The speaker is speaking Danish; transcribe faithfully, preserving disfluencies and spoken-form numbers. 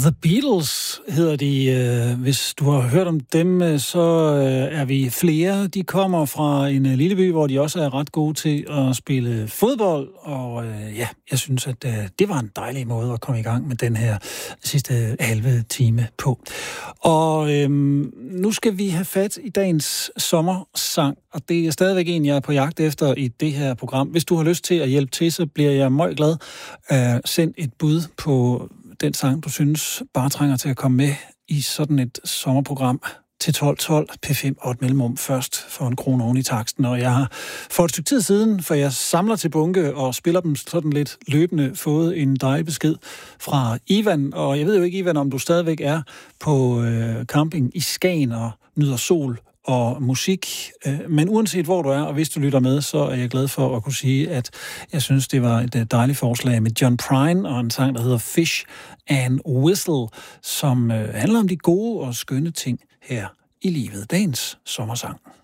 The Beatles hedder de. Hvis du har hørt om dem, så er vi flere. De kommer fra en lille by, hvor de også er ret gode til at spille fodbold. Og ja, jeg synes, at det var en dejlig måde at komme i gang med den her sidste halve time på. Og øhm, nu skal vi have fat i dagens sommersang. Og det er stadigvæk en, jeg er på jagt efter i det her program. Hvis du har lyst til at hjælpe til, så bliver jeg meget glad. Uh, send et bud på den sang, du synes bare trænger til at komme med i sådan et sommerprogram til tolv tolv P fem og et mellemrum først for en krone oven i taksten. Og jeg har for et stykke tid siden, for jeg samler til bunke og spiller dem sådan lidt løbende, fået en dejlig besked fra Ivan. Og jeg ved jo ikke, Ivan, om du stadigvæk er på øh, camping i Skagen og nyder sol og musik. Men uanset hvor du er, og hvis du lytter med, så er jeg glad for at kunne sige, at jeg synes, det var et dejligt forslag med John Prine og en sang, der hedder Fish and Whistle, som handler om de gode og skønne ting her i livet. Dagens sommersang.